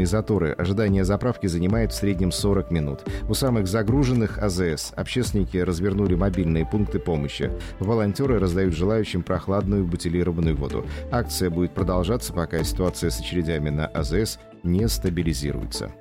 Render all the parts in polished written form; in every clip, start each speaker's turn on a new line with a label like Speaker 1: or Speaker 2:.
Speaker 1: заторы. Ожидание заправки занимает в среднем 40 минут. У самых загруженных АЗС общественники развернули мобильные пункты помощи. Волонтеры раздают желающим прохладную бутилированную воду. Акция будет продолжаться, пока ситуация с очередями на АЗС не стабилизируется.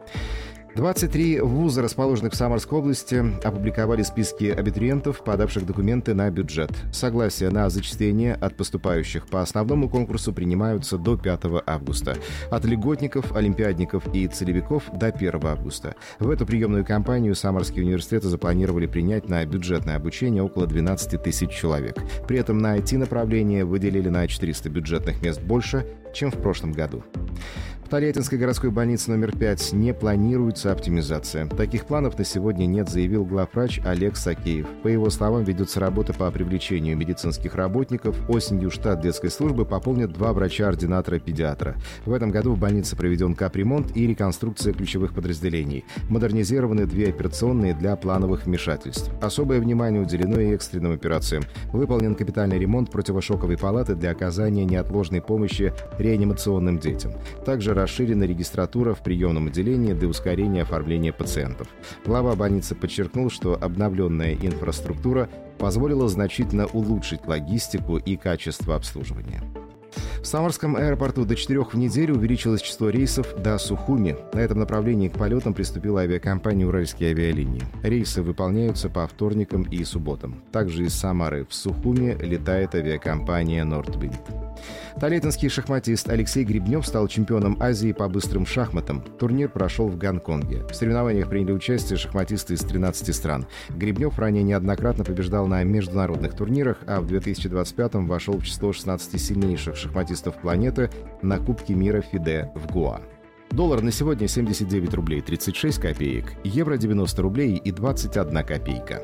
Speaker 1: 23 вуза, расположенных в Самарской области, опубликовали списки абитуриентов, подавших документы на бюджет. Согласия на зачисление от поступающих по основному конкурсу принимаются до 5 августа. От льготников, олимпиадников и целевиков до 1 августа. В эту приемную кампанию Самарские университеты запланировали принять на бюджетное обучение около 12 тысяч человек. При этом на IT-направление выделили на 400 бюджетных мест больше, чем в прошлом году. В Тольяттинской городской больнице номер 5 не планируется оптимизация. Таких планов на сегодня нет, заявил главврач Олег Сакеев. По его словам, ведется работа по привлечению медицинских работников. Осенью штат детской службы пополнят 2 врача-ординатора-педиатра. В этом году в больнице проведен капремонт и реконструкция ключевых подразделений. Модернизированы 2 операционные для плановых вмешательств. Особое внимание уделено и экстренным операциям. Выполнен капитальный ремонт противошоковой палаты для оказания неотложной помощи реанимационным детям. Также расширена регистратура в приемном отделении для ускорения оформления пациентов. Глава больницы подчеркнул, что обновленная инфраструктура позволила значительно улучшить логистику и качество обслуживания. В Самарском аэропорту до 4 в неделю увеличилось число рейсов до Сухуми. На этом направлении к полетам приступила авиакомпания «Уральские авиалинии». Рейсы выполняются по вторникам и субботам. Также из Самары в Сухуми летает авиакомпания «Нордвинд». Тольяттинский шахматист Алексей Гребнев стал чемпионом Азии по быстрым шахматам. Турнир прошел в Гонконге. В соревнованиях приняли участие шахматисты из 13 стран. Гребнев ранее неоднократно побеждал на международных турнирах, а в 2025-м вошел в число 16 сильнейших шахматистов планеты на Кубке мира ФИДЕ в Гоа. Доллар на сегодня 79 рублей 36 копеек, евро 90 рублей и 21 копейка.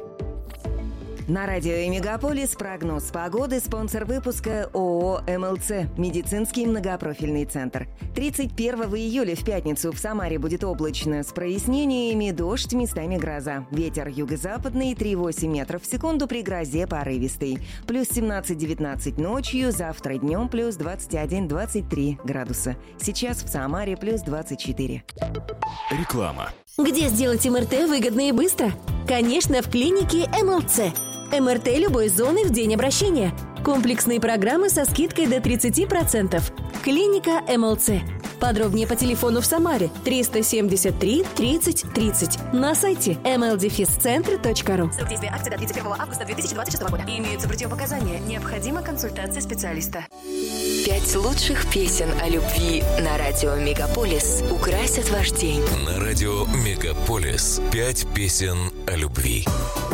Speaker 2: На радио «Мегаполис» прогноз погоды. Спонсор выпуска ООО «МЛЦ» – медицинский многопрофильный центр. 31 июля в пятницу в Самаре будет облачно с прояснениями, дождь, местами гроза. Ветер юго-западный 3,8 метров в секунду, при грозе порывистый. Плюс 17-19 ночью, завтра днем плюс 21-23 градуса. Сейчас в Самаре плюс 24.
Speaker 3: Реклама.
Speaker 4: Где сделать МРТ выгодно и быстро? Конечно, в клинике МЛЦ. МРТ любой зоны в день обращения. Комплексные программы со скидкой до 30%. Клиника МЛЦ. Подробнее по телефону в Самаре 373 30 30. На сайте mldefiscentr.ru.
Speaker 5: Срок действия акции до 31 августа 2026 года. Имеются противопоказания. Необходима консультация специалиста.
Speaker 6: 5 лучших песен о любви на радио «Мегаполис» украсят ваш день.
Speaker 3: На радио «Мегаполис» 5 песен о любви.